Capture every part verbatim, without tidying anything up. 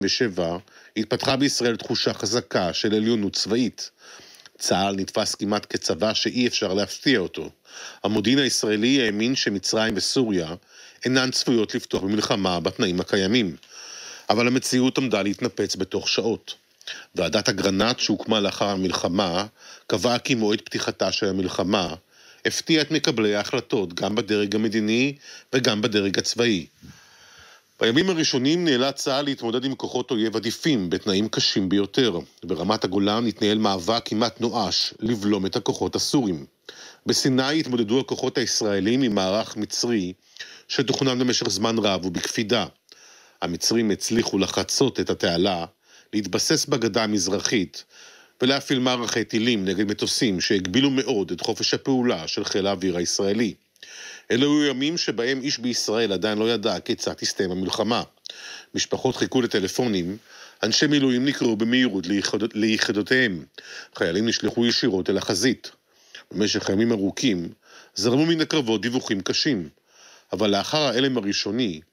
ושבע התפתחה בישראל תחושה חזקה של עליונות צבאית. צה"ל נתפס כמעט כצבא שאי אפשר להפתיע אותו. המודיעין הישראלי האמין שמצרים וסוריה אינן צפויות לפתוח במלחמה בתנאים הקיימים. אבל המציאות עמדה להתנפץ בתוך שעות. ועדת אגרנט שהוקמה לאחר המלחמה קבעה כי מועד פתיחתה של המלחמה הפתיע את מקבלי ההחלטות גם בדרג המדיני וגם בדרג הצבאי. בימים הראשונים נאלץ צה"ל להתמודד עם כוחות אויב עדיפים בתנאים קשים ביותר. ברמת הגולן התנהל מאבק כמעט נואש לבלום את הכוחות הסורים. בסיני התמודדו הכוחות הישראלים עם מערך מצרי שתוכנן במשך זמן רב ובקפידה. המצרים הצליחו לחצות את התעלה, להתבסס בגדה המזרחית ולהפעיל מערכי טילים נגד מטוסים שהגבילו מאוד את חופש הפעולה של חיל האוויר הישראלי. אלו ימים שבהם איש בישראל עדיין לא ידע כיצד תסתיים המלחמה. משפחות חיכו לטלפונים, אנשי מילואים נקראו במהירות ליחידות, ליחידותיהם. חיילים נשלחו ישירות אל החזית. במשך ימים ארוכים זרמו מן הקרבות דיווחים קשים. אבל לאחר האלם הראשוני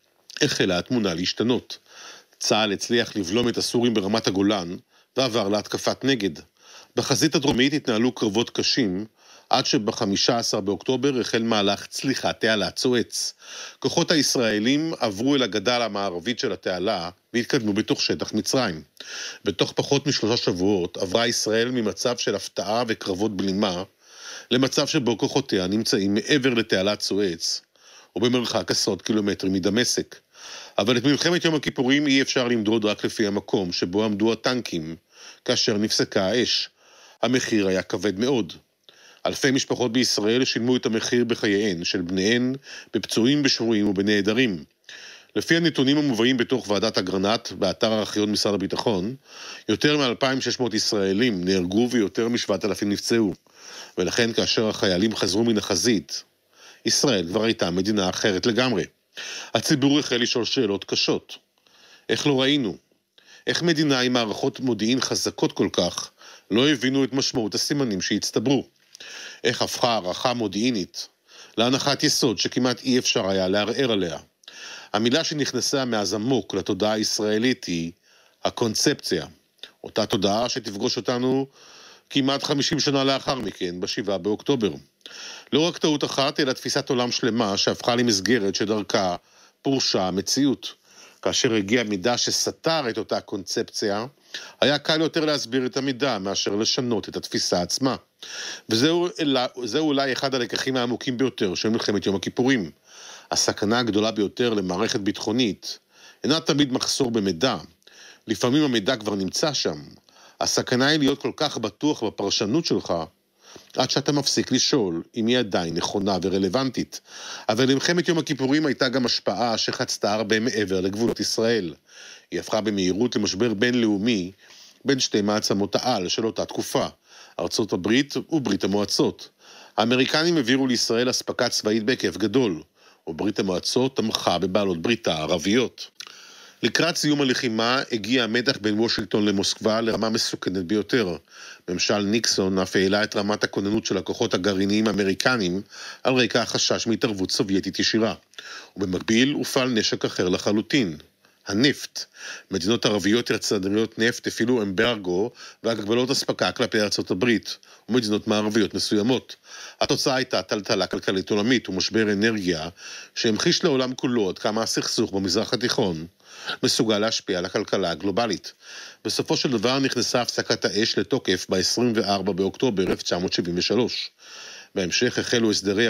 החלה התמונה להשתנות. צה"ל הצליח לבלום את הסורים ברמת הגולן ועבר להתקפת נגד. בחזית הדרומית התנהלו קרבות קשים, עד שב-חמישה עשר באוקטובר החל מהלך צליחת תעלת סואץ. כוחות הישראלים עברו אל הגדה המערבית של התעלה והתקדמו בתוך שטח מצרים. בתוך פחות משלושה שבועות עברה ישראל ממצב של הפתעה וקרבות בלימה, למצב שבו כוחותיה נמצאים מעבר לתעלת סואץ, ובמרחק עשרות קילומטרים מדמשק. אבל את מלחמת יום הכיפורים אי אפשר למדוד רק לפי המקום שבו עמדו הטנקים, כאשר נפסקה האש. המחיר היה כבד מאוד. אלפי משפחות בישראל שילמו את המחיר בחייהן של בניהן, בפצועים, בשבויים ובנעדרים. לפי הנתונים המובאים בתוך ועדת אגרנט באתר הארכיון משרד הביטחון, יותר מ-אלפיים ושש מאות ישראלים נהרגו ויותר מ-שבעת אלפים נפצעו. ולכן כאשר החיילים חזרו מן החזית, ישראל כבר הייתה מדינה אחרת לגמרי. הציבור החל לשאול שאלות קשות. איך לא ראינו? איך מדינה עם מערכות מודיעין חזקות כל כך לא הבינו את משמעות הסימנים שהצטברו? איך הפכה הערכה מודיעינית להנחת יסוד שכמעט אי אפשר היה לערער עליה? המילה שנכנסה מאז עמוק לתודעה הישראלית היא הקונספציה. אותה תודעה שתפגוש אותנו כמעט חמישים שנה לאחר מכן, בשבעה באוקטובר. לא רק טעות אחת, אלא תפיסת עולם שלמה שהפכה למסגרת שדרכה פורשה המציאות. כאשר הגיע מידע שסתר את אותה קונספציה, היה קל יותר להסביר את המידע מאשר לשנות את התפיסה עצמה. וזהו זהו אולי אחד הלקחים העמוקים ביותר של מלחמת יום הכיפורים. הסכנה הגדולה ביותר למערכת ביטחונית אינה תמיד מחסור במידע. לפעמים המידע כבר נמצא שם. הסכנה היא להיות כל כך בטוח בפרשנות שלך, עד שאתה מפסיק לשאול אם היא עדיין נכונה ורלוונטית. אבל למלחמת יום הכיפורים הייתה גם השפעה שחצתה הרבה מעבר לגבולות ישראל. היא הפכה במהירות למשבר בינלאומי בין שתי מעצמות העל של אותה תקופה, ארצות הברית וברית המועצות. האמריקנים העבירו לישראל אספקה צבאית בהיקף גדול, וברית המועצות תמכה בבעלות בריתה הערביות. לקראת סיום הלחימה הגיע המתח בין וושינגטון למוסקבה לרמה מסוכנת ביותר. ממשל ניקסון אף העלה את רמת הכוננות של הכוחות הגרעיניים האמריקנים על רקע החשש מהתערבות סובייטית ישירה. ובמקביל הופעל נשק אחר לחלוטין, הנפט. מדינות ערביות יצרניות נפט הפעילו אמברגו והגבלות אספקה כלפי ארצות הברית ומדינות מערביות מסוימות. התוצאה הייתה טלטלה כלכלית עולמית ומשבר אנרגיה שהמחיש לעולם כולו עד כמה הסכסוך במזרח התיכון מסוגל להשפיע על הכלכלה הגלובלית. בסופו של דבר נכנסה הפסקת האש לתוקף ב-עשרים וארבעה באוקטובר אלף תשע מאות שבעים ושלוש. בהמשך החלו הסדרי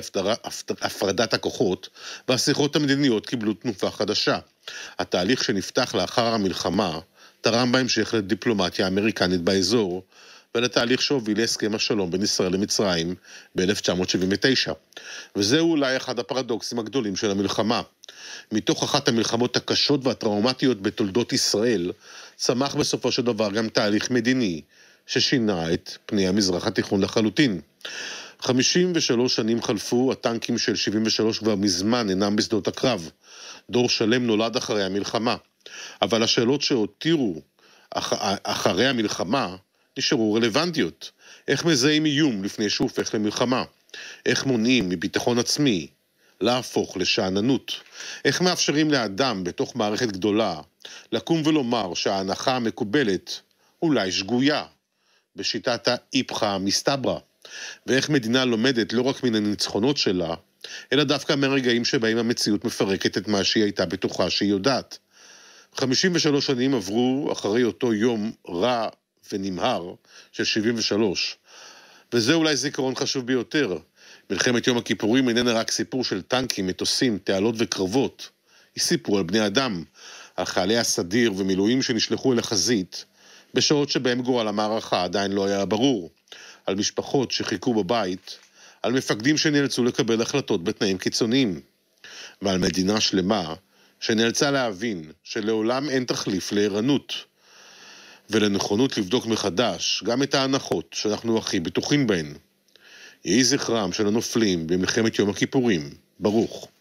הפרדת הכוחות, והשיחות המדיניות קיבלו תנופה חדשה. התהליך שנפתח לאחר המלחמה תרם בהמשך לדיפלומטיה האמריקנית באזור, ולתהליך שהוביל להסכם השלום בין ישראל למצרים ב-אלף תשע מאות שבעים ותשע. וזהו אולי אחד הפרדוקסים הגדולים של המלחמה. מתוך אחת המלחמות הקשות והטראומטיות בתולדות ישראל, צמח בסופו של דבר גם תהליך מדיני ששינה את פני המזרח התיכון לחלוטין. חמישים ושלוש שנים חלפו, הטנקים של שבעים ושלוש כבר מזמן אינם בשדות הקרב. דור שלם נולד אחרי המלחמה. אבל השאלות שהותירו אח... אחרי המלחמה נשארו רלוונטיות. איך מזהים איום לפני שהוא הופך למלחמה? איך מונעים מביטחון עצמי להפוך לשאננות? איך מאפשרים לאדם בתוך מערכת גדולה לקום ולומר שההנחה המקובלת אולי שגויה בשיטת האיפכא מסתברא? ואיך מדינה לומדת לא רק מן הניצחונות שלה, אלא דווקא מהרגעים שבהם המציאות מפרקת את מה שהיא הייתה בטוחה שהיא יודעת. חמישים ושלוש שנים עברו אחרי אותו יום רע ונמהר של שבעים ושלוש, וזה אולי זיכרון חשוב ביותר. מלחמת יום הכיפורים איננה רק סיפור של טנקים, מטוסים, תעלות וקרבות, היא סיפור על בני אדם, על חיילי הסדיר ומילואים שנשלחו אל החזית, בשעות שבהם גורל המערכה עדיין לא היה ברור, על משפחות שחיכו בבית, על מפקדים שנאלצו לקבל החלטות בתנאים קיצוניים, ועל מדינה שלמה שנאלצה להבין שלעולם אין תחליף לערנות, ולנכונות לבדוק מחדש גם את ההנחות שאנחנו הכי בטוחים בהן. יהי זכרם של הנופלים במלחמת יום הכיפורים ברוך.